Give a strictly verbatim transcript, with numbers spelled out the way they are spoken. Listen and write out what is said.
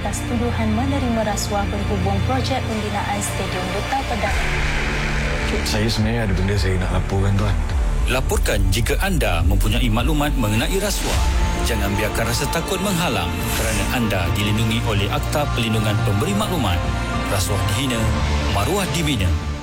atas tuduhan menerima rasuah berhubung projek pembinaan Stadium Duta Pedang. Saya sebenarnya ada benda saya nak laporkan, Tuan. Laporkan jika anda mempunyai maklumat mengenai rasuah. Jangan biarkan rasa takut menghalang kerana anda dilindungi oleh Akta Perlindungan Pemberi Maklumat. Rasuah dihina, maruah dibina.